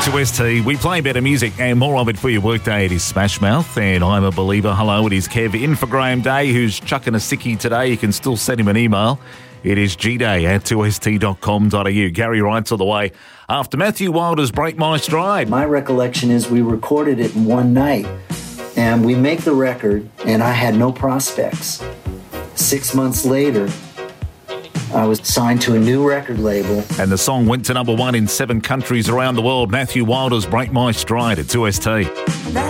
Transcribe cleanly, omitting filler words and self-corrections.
2ST. We play better music and more of it for your workday. It is Smash Mouth and I'm a Believer. Hello, it is Kev in for Graham Day, who's chucking a sickie today. You can still send him an email. It is gday@2st.com.au. Gary writes all the way after Matthew Wilder's Break My Stride. My recollection is we recorded it in one night and we make the record and I had no prospects. 6 months later, I was signed to a new record label. And the song went to number 1 in 7 countries around the world. Matthew Wilder's Break My Stride at 2ST.